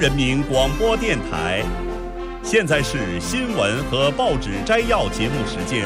人民广播电台，现在是新闻和报纸摘要节目时间。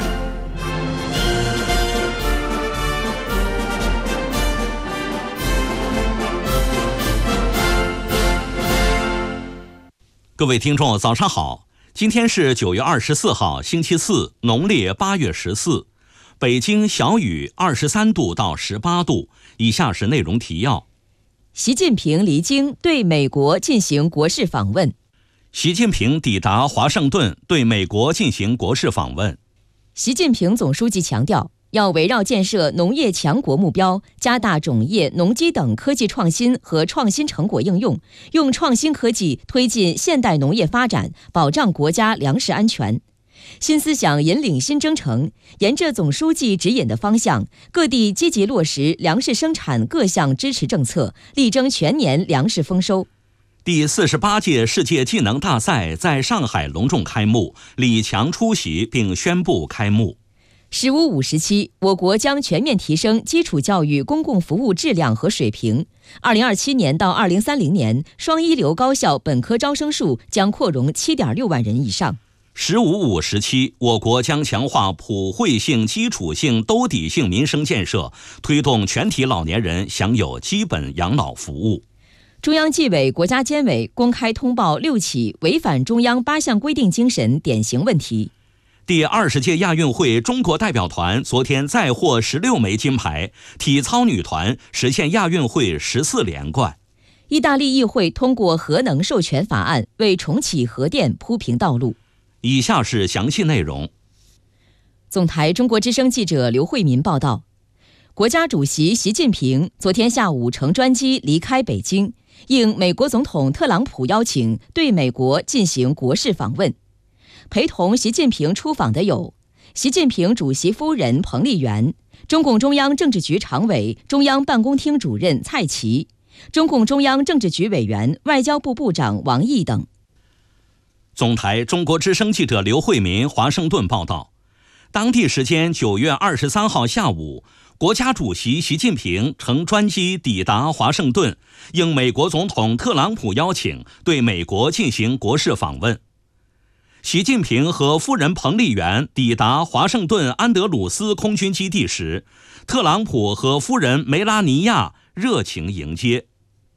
各位听众，早上好！今天是9月24号，星期四，农历8月14。北京小雨23度到18度。以下是内容提要。 习近平离京对美国进行国事访问。 习近平抵达华盛顿，对美国进行国事访问。 习近平总书记强调，要围绕建设农业强国目标，加大种业、农机等科技创新和创新成果应用，用创新科技推进现代农业发展，保障国家粮食安全。新思想引领新征程，沿着总书记指引的方向，各地积极落实粮食生产各项支持政策，力争全年粮食丰收。 第48届世界技能大赛在上海隆重开幕，李强出席并宣布开幕。 15-5时期，我国将全面提升基础教育公共服务质量和水平。2027年到2030年，双一流高校本科招生数将扩容7.6万人以上。 15-5时期，我国将强化普惠性、基础性、兜底性民生建设，推动全体老年人享有基本养老服务。 中央纪委国家监委公开通报6起违反中央8项规定精神典型问题。 第20届亚运会中国代表团昨天再获16枚金牌，体操女团实现亚运会14连冠。 意大利议会通过核能授权法案，为重启核电铺平道路。 以下是详细内容。 总台中国之声记者刘慧民报道，国家主席习近平昨天下午乘专机离开北京，应美国总统特朗普邀请，对美国进行国事访问。陪同习近平出访的有习近平主席夫人彭丽媛、中共中央政治局常委、中央办公厅主任蔡奇、中共中央政治局委员、外交部部长王毅等。 总台中国之声记者刘慧民华盛顿报道，当地时间9月23号下午，国家主席习近平乘专机抵达华盛顿，应美国总统特朗普邀请，对美国进行国事访问。习近平和夫人彭丽媛抵达华盛顿安德鲁斯空军基地时，特朗普和夫人梅拉尼亚热情迎接。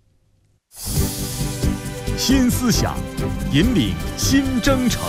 新思想引领新征程。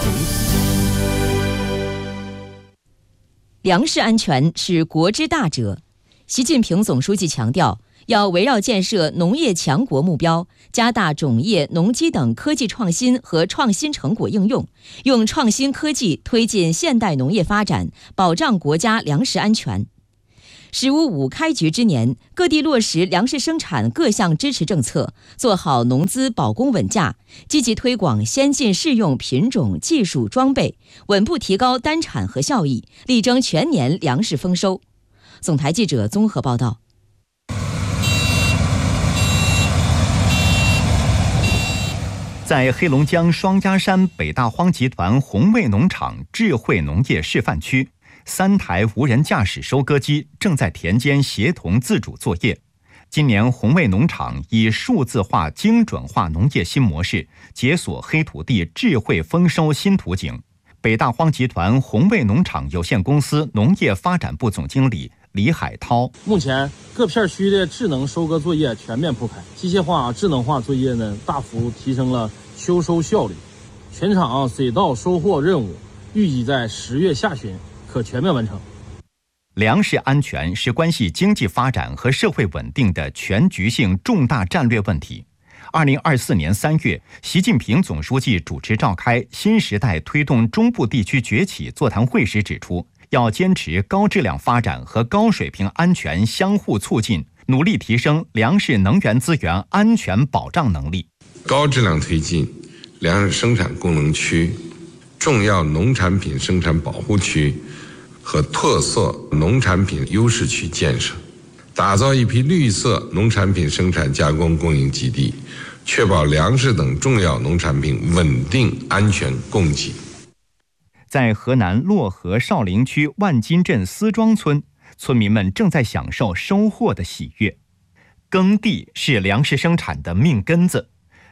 粮食安全是国之大者。习近平总书记强调，要围绕建设农业强国目标，加大种业、农机等科技创新和创新成果应用，用创新科技推进现代农业发展，保障国家粮食安全。15-5开局之年，各地落实粮食生产各项支持政策，做好农资保供稳价，积极推广先进适用品种、技术、装备，稳步提高单产和效益，力争全年粮食丰收。总台记者综合报道。 在黑龙江双鸭山北大荒集团宏卫农场智慧农业示范区，3台无人驾驶收割机正在田间协同自主作业。今年宏卫农场以数字化、精准化农业新模式，解锁黑土地智慧丰收新图景。北大荒集团宏卫农场有限公司农业发展部总经理李海涛： 目前各片区的智能收割作业全面铺开，机械化、智能化作业呢大幅提升了秋收效率。全场水稻收获任务预计在10月下旬可全面完成。 粮食安全是关系经济发展和社会稳定的全局性重大战略问题。2024年3月，习近平总书记主持召开新时代推动中部地区崛起座谈会时指出，要坚持高质量发展和高水平安全相互促进，努力提升粮食能源资源安全保障能力， 高质量推进粮食生产功能区、重要农产品生产保护区和特色农产品优势区建设，打造一批绿色农产品生产加工供应基地，确保粮食等重要农产品稳定安全供给。 在河南漯河少陵区万金镇思庄村，村民们正在享受收获的喜悦。耕地是粮食生产的命根子，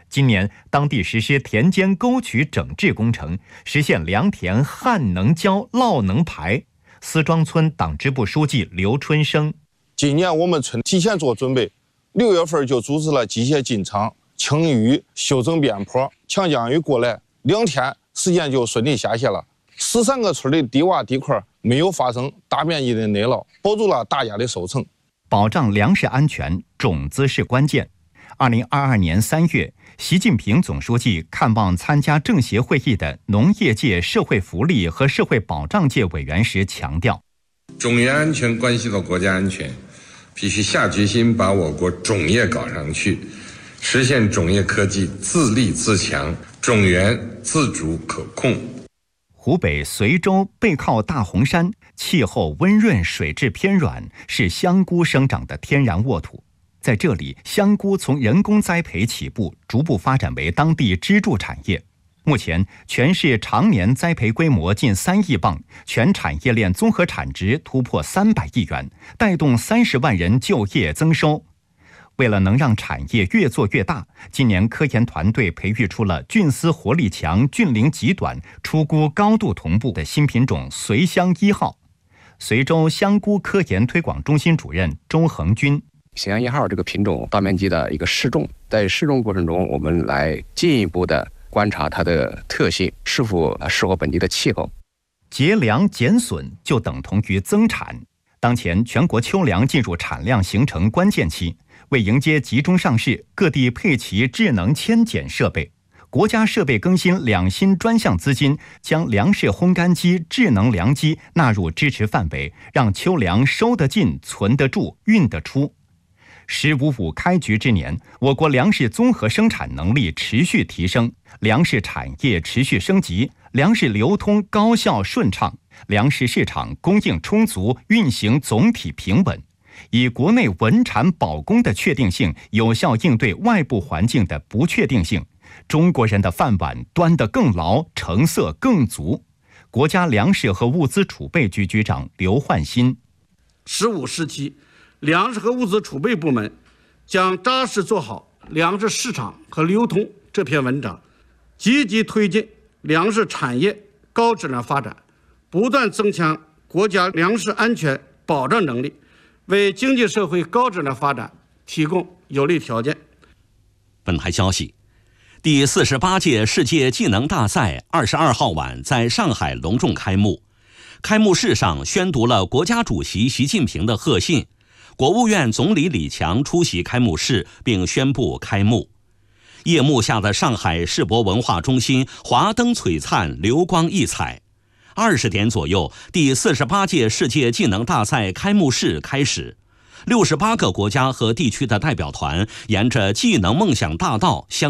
今年，当地实施田间沟渠整治工程，实现良田旱能浇、涝能排。思庄村党支部书记刘春生： 今年我们村提前做准备，6月份就组织了机械进场、清淤、修整边坡，强降雨过来，2天时间就顺利下卸了。13个村的低洼地块没有发生大面积的内涝，保住了大家的收成。 保障粮食安全，种子是关键。2022年3月，习近平总书记看望参加政协会议的农业界、社会福利和社会保障界委员时强调， 种业安全关系到国家安全，必须下决心把我国种业搞上去，实现种业科技自立自强，种源自主可控。 湖北随州背靠大洪山，气候温润，水质偏软，是香菇生长的天然沃土。在这里，香菇从人工栽培起步，逐步发展为当地支柱产业。目前，全市常年栽培规模近3亿磅，全产业链综合产值突破300亿元，带动30万人就业增收。为了能让产业越做越大，今年科研团队培育出了菌丝活力强、菌龄极短、出菇高度同步的新品种随香1号。随州香菇科研推广中心主任周恒军： 随香1号这个品种大面积的一个试种，在试种过程中，我们来进一步的观察它的特性是否适合本地的气候。 节粮减损就等同于增产。当前全国秋粮进入产量形成关键期，为迎接集中上市，各地配齐智能迁检设备。国家设备更新2新专项资金，将粮食烘干机、智能粮机纳入支持范围，让秋粮收得进、存得住、运得出。“15.5”开局之年，我国粮食综合生产能力持续提升，粮食产业持续升级，粮食流通高效顺畅，粮食市场供应充足，运行总体平稳。以国内稳产保供的确定性，有效应对外部环境的不确定性，中国人的饭碗端得更牢，成色更足。国家粮食和物资储备局局长刘焕新 ：15时期，粮食和物资储备部门将扎实做好粮食市场和流通这篇文章，积极推进粮食产业高质量发展，不断增强国家粮食安全保障能力，为经济社会高质量发展提供有利条件。 本台消息，第48届世界技能大赛22号晚在上海隆重开幕。开幕式上宣读了国家主席习近平的贺信，国务院总理李强出席开幕式并宣布开幕。夜幕下的上海世博文化中心华灯璀璨，流光溢彩。20点左右，第48届世界技能大赛开幕式开始。68个国家和地区的代表团沿着技能梦想大道相